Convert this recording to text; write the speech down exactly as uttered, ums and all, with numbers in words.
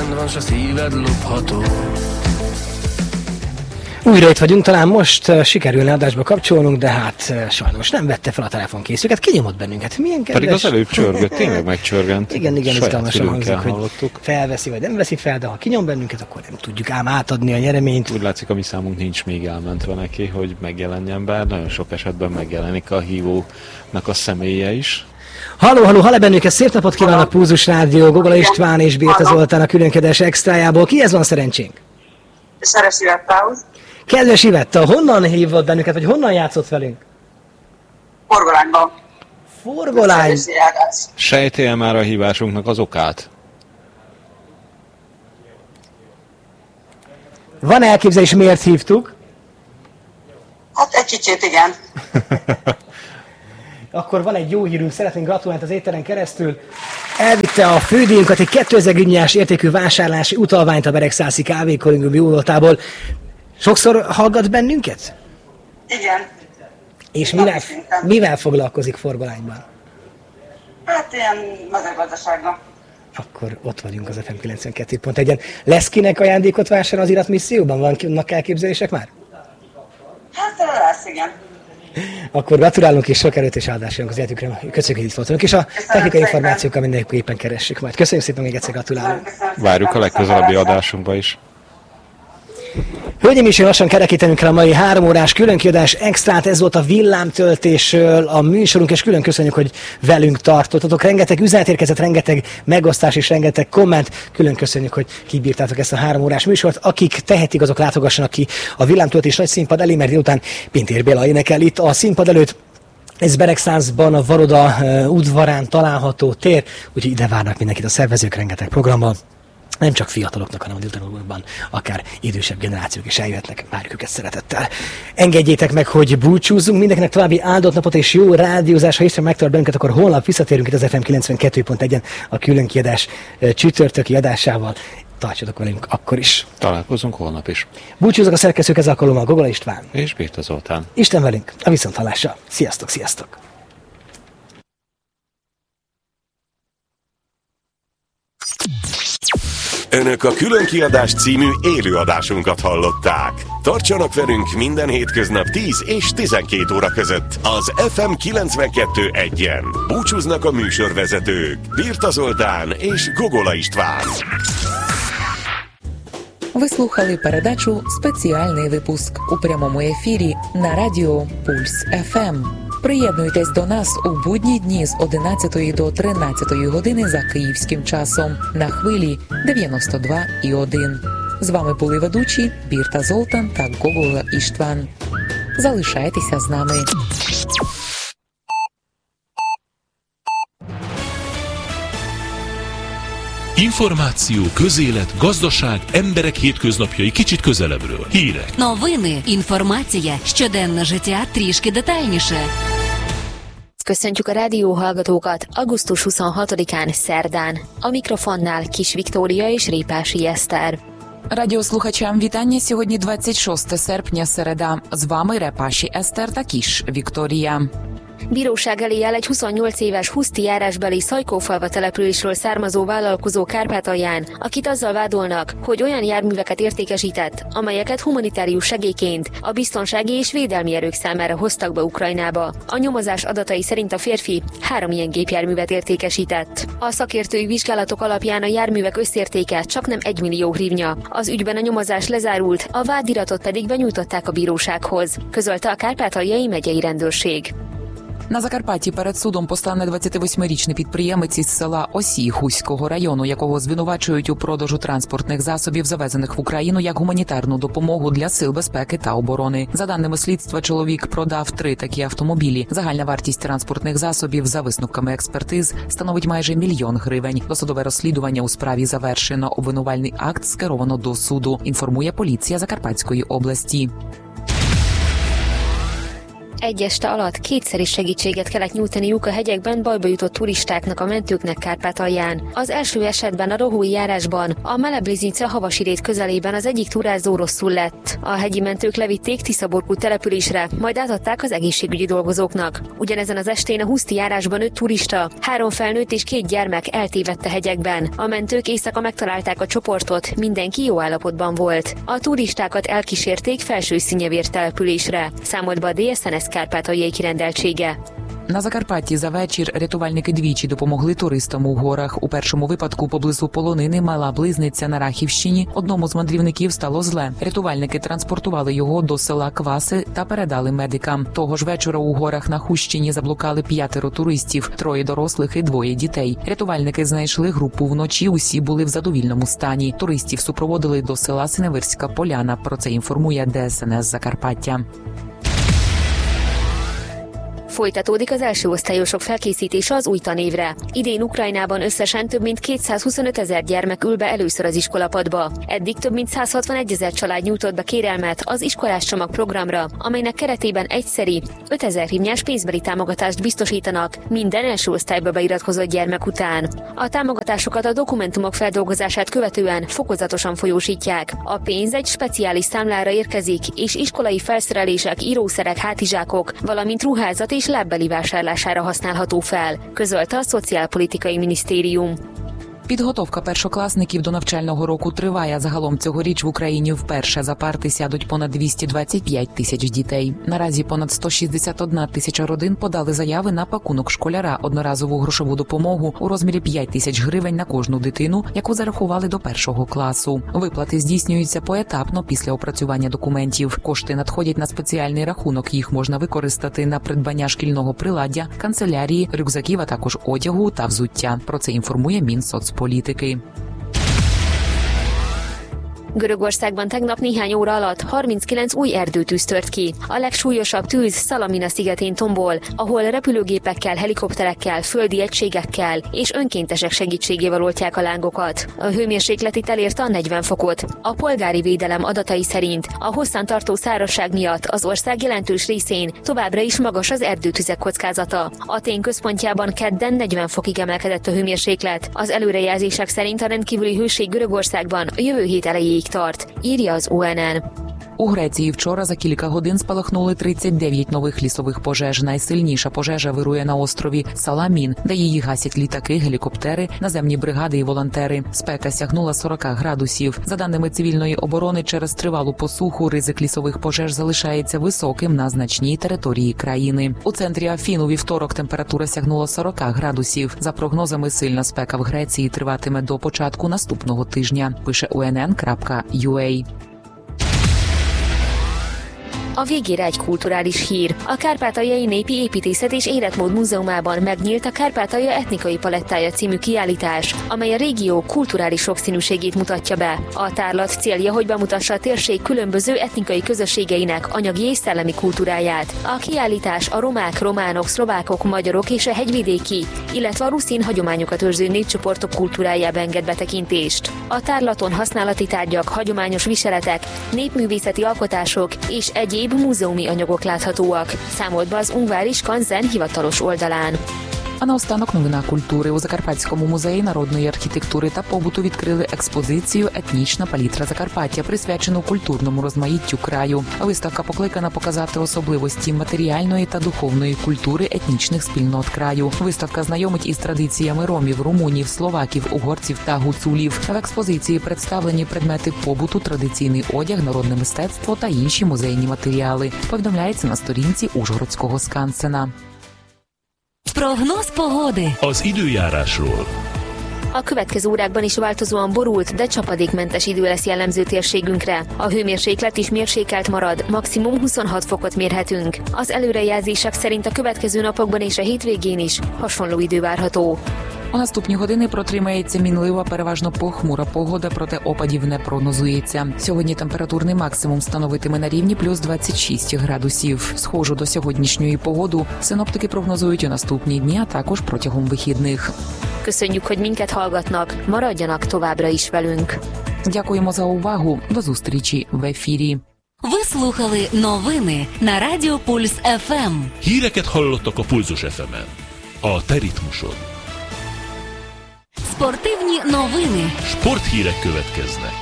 Benned van, s a szíved lopható. Újra itt vagyunk, talán most uh, sikerülne adásba kapcsolnunk, de hát uh, sajnos nem vette fel a telefonkészüket, kinyomott bennünket. Milyen kedves... Pedig az előbb csörgött, tényleg megcsörgent. Igen, igen, izgalmasan hangzik, hogy hallottuk. Felveszi vagy nem veszi fel, de ha kinyom bennünket, akkor nem tudjuk ám átadni a nyereményt. Úgy látszik, a mi számunk nincs még elmentve neki, hogy megjelenjen, bár nagyon sok esetben megjelenik a hívónak a személye is. Halló, halló, halló bennünket, szép napot kívánok, Pulzus Rádió, Gogola István és Birta Zoltán a különkedés extrájából. Kihez van szerencsénk? Szeres Ivettához. Kedves Ivetta, honnan hívott bennünket, vagy honnan játszott velünk? Forgolányban. Forgolány. Sejtél már a hívásunknak az okát? Van elképzelés, miért hívtuk? Hát egy kicsit, igen. Akkor van egy jó hírünk, szeretnénk gratulálni az éteren keresztül. Elvitte a fődíjunkat egy kétezer grinyás értékű vásárlási utalványt a Beregszászi kávékolónium jó voltából. Sokszor hallgat bennünket? Igen. És mivel, mivel foglalkozik Forgolányban? Hát ilyen mezőgazdaságban. Akkor ott vagyunk az ef em kilencvenkettő pont egyen. Lesz kinek ajándékot vásárol az iratmisszióban? Vannak elképzelések már? Hát lesz, igen. Akkor gratulálunk és sok erőt és áldásunk az életükre. Köszönjük, hogy itt voltunk, és a technikai információkkal mindenképpen keressük majd. Köszönjük szépen, még egyszer gratulálunk. Várjuk a legközelebbi adásunkba is. Hölgyeim és lassan kerekítenünk kell a mai három órás különkiadás extrát, ez volt a villámtöltésről a műsorunk, és külön köszönjük, hogy velünk tartottatok. Rengeteg üzenet érkezett, rengeteg megosztás és rengeteg komment. Külön köszönjük, hogy kibírtátok ezt a három órás műsort. Akik tehetik, azok látogassanak ki a villámtöltés nagy színpad elé, mert délután Pintér Béla énekel itt a színpad előtt. Ez Beregszászban, a Varoda uh, udvarán található tér, úgyhogy ide várnak mindenkit a szervezők, rengeteg programmal. Nem csak fiataloknak, hanem a délutánokban akár idősebb generációk is eljöhetnek, várjuk őket szeretettel. Engedjétek meg, hogy búcsúzzunk, mindenkinek további áldott napot és jó rádiózás. Ha Isten megtart bennünket, akkor holnap visszatérünk itt az ef em kilencvenkettő pont egyen a különkiadás csütörtöki adásával. Tartsatok velünk akkor is. Találkozunk holnap is. Búcsúzok a szerkesztők ez alkalommal, Gogola István. És Birta Zoltán. Isten velünk, a viszonthallásra. Sziasztok, sziasztok! Önök a Különkiadás című élőadásunkat hallották. Tartsanak velünk minden hétköznap tíz és tizenkét óra között az ef em kilencvenkettő egyen. Búcsúznak a műsorvezetők Birta Zoltán és Gogola István. Ви слухали передачу «Спеціальний випуск» у прямому ефірі на радіо Пульс еф ем. Приєднуйтесь до нас у будні дні з одинадцятої до тринадцятої години за київським часом на хвилі дев'яносто два і один. З вами були ведучі Бірта Золтан та Гогола Іштван. Залишайтеся з нами. Információ, közélet, gazdaság, emberek hétköznapjai kicsit közelebbről. Hírek. Новини, інформація, щоденне життя трішки детальніше. Köszöntjük a rádióhallgatókat augusztus huszonhatodikán szerdán. A mikrofonnál Kis Viktória és Répási Eszter. Радіослухачам вітання. Сьогодні двадцять шостого серпня, середа. З вами Репаші Eszter та Kis Viktória. Bíróság elé áll egy huszonnyolc éves Huszti járásbeli Szajkófalva településről származó vállalkozó Kárpátalján, akit azzal vádolnak, hogy olyan járműveket értékesített, amelyeket humanitárius segélyként a biztonsági és védelmi erők számára hoztak be Ukrajnába. A nyomozás adatai szerint a férfi három ilyen gépjárművet értékesített. A szakértői vizsgálatok alapján a járművek összértéke csaknem egy millió hrivnya. Az ügyben a nyomozás lezárult, a vádiratot pedig benyújtották a bírósághoz, közölte a Kárpátaljai megyei rendőrség. На Закарпатті перед судом постане двадцятивосьмирічний підприємець із села Осій Хуського району, якого звинувачують у продажу транспортних засобів, завезених в Україну як гуманітарну допомогу для сил безпеки та оборони. За даними слідства, чоловік продав три такі автомобілі. Загальна вартість транспортних засобів, за висновками експертиз, становить майже мільйон гривень. Досудове розслідування у справі завершено. Обвинувальний акт скеровано до суду, інформує поліція Закарпатської області. Egy este alatt kétszer is segítséget kellett nyújtaniuk a hegyekben bajba jutott turistáknak, a mentőknek Kárpátalján. Az első esetben a Rohói járásban, a Melebliznice Havasirét közelében az egyik turázó rosszul lett. A hegyi mentők levitték Tiszaborkú településre, majd átadták az egészségügyi dolgozóknak. Ugyanezen az estén a Huszti járásban öt turista, három felnőtt és két gyermek eltévedt a hegyekben. A mentők éjszaka megtalálták a csoportot, mindenki jó állapotban volt. A turistákat elkísérték Felső-Szinyevér településre, számolt be a dé es en es Kárpátaljai kirendeltsége. На Закарпатті за вечір рятувальники двічі допомогли туристам у горах. У першому випадку поблизу полонини Мала Близниця на Рахівщині одному з мандрівників стало зле. Рятувальники транспортували його до села Кваси та передали медикам. Того ж вечора у горах на Хущині заблукали п'ятеро туристів, троє дорослих і двоє дітей. Рятувальники знайшли групу вночі, усі були в задовільному стані. Туристів супроводили до села Синеверська Поляна. Про це інформує дé es en es Закарпаття. Folytatódik az első osztályosok felkészítése az új tanévre. Idén Ukrajnában összesen több mint kétszázhuszonöt ezer gyermek ül be először az iskolapadba. Eddig több mint száz hatvanegy ezer család nyújtott be kérelmet az iskolás csomag programra, amelynek keretében egyszeri, ötezer hívnyás pénzbeli támogatást biztosítanak minden első osztályba beiratkozott gyermek után. A támogatásokat a dokumentumok feldolgozását követően fokozatosan folyósítják. A pénz egy speciális számlára érkezik, és iskolai felszerelések, írószerek, hátizsákok, valamint ruházat és lábbeli vásárlására használható fel, közölte a Szociálpolitikai Minisztérium. Підготовка першокласників до навчального року триває. Загалом цьогоріч в Україні вперше за парти сядуть понад двісті двадцять п'ять тисяч дітей. Наразі понад сто шістдесят одна тисяча родин подали заяви на пакунок школяра, одноразову грошову допомогу у розмірі п'ять тисяч гривень на кожну дитину, яку зарахували до першого класу. Виплати здійснюються поетапно після опрацювання документів. Кошти надходять на спеціальний рахунок, їх можна використати на придбання шкільного приладдя, канцелярії, рюкзаків, а також одягу та взуття. Про це інформує Мінсоцполітики. Görögországban tegnap néhány óra alatt harminckilenc új erdőtűz tört ki. A legsúlyosabb tűz Szalamina szigetén tombol, ahol repülőgépekkel, helikopterekkel, földi egységekkel és önkéntesek segítségével oltják a lángokat. A hőmérséklet itt elérte a negyven fokot. A polgári védelem adatai szerint a hosszantartó szárazság miatt az ország jelentős részén továbbra is magas az erdőtüzek kockázata. Atén központjában kedden negyven fokig emelkedett a hőmérséklet. Az előrejelzések szerint a rendkívüli hőség Görögországban a jövő hét elejéig tart, írja az о ен ен. У Греції вчора за кілька годин спалахнули тридцять дев'ять нових лісових пожеж. Найсильніша пожежа вирує на острові Саламін, де її гасять літаки, гелікоптери, наземні бригади і волонтери. Спека сягнула сорок градусів. За даними цивільної оборони, через тривалу посуху ризик лісових пожеж залишається високим на значній території країни. У центрі Афін у вівторок температура сягнула сорок градусів. За прогнозами, сильна спека в Греції триватиме до початку наступного тижня, пише о ен ен крапка ю а. A végére egy kulturális hír. A Kárpátaljai Népi Építészet és Életmód Múzeumában megnyílt a Kárpátalja etnikai palettája című kiállítás, amely a régió kulturális sokszínűségét mutatja be. A tárlat célja, hogy bemutassa a térség különböző etnikai közösségeinek anyagi és szellemi kultúráját. A kiállítás a romák, románok, szlovákok, magyarok és a hegyvidéki, illetve a ruszin hagyományokat őrző népcsoportok kultúrájába enged betekintést. A tárlaton használati tárgyak, hagyományos viseletek, népművészeti alkotások és egyéb múzeumi anyagok láthatóak, számolt be az Ungvári Skanzen hivatalos oldalán. А наостанок новина культури. У Закарпатському музеї народної архітектури та побуту відкрили експозицію «Етнічна палітра Закарпаття», присвячену культурному розмаїттю краю. Виставка покликана показати особливості матеріальної та духовної культури етнічних спільнот краю. Виставка знайомить із традиціями ромів, румунів, словаків, угорців та гуцулів. В експозиції представлені предмети побуту, традиційний одяг, народне мистецтво та інші музейні матеріали. Повідомляється на сторінці Ужгородського Скансена. Прогноz pogody. Az időjárásról. A következő órákban is változóan borult, de csapadékmentes idő lesz jellemző térségünkre. A hőmérséklet is mérsékelt marad, maximum huszonhat fokot mérhetünk. Az előrejelzések szerint a következő napokban és a hétvégén is hasonló idő várható. У наступні години протримається мінлива, переважно похмура погода, проте опадів не прогнозується. Сьогодні температурний максимум становитиме на рівні плюс двадцять шість градусів. Схожу до сьогоднішньої погоду синоптики прогнозують у наступні дні, а також протягом вихідних. Köszönjük, hogy minket hallgatnak, maradjanak továbbra is velünk. Дякуємо за увагу. До зустрічі в ефірі. Ви слухали новини на Радіо Пульс еф ем. Híreket hallottak a Pulzus еф емен. A te ritmusod. Спортивні новини. Sporthírek következnek.